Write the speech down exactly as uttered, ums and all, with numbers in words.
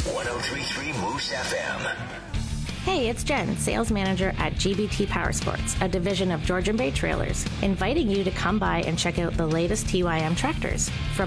one oh three point three Moose F M. Hey, it's Jen, sales manager at G B T Powersports, a division of Georgian Bay Trailers, inviting you to come by and check out the latest T Y M tractors. From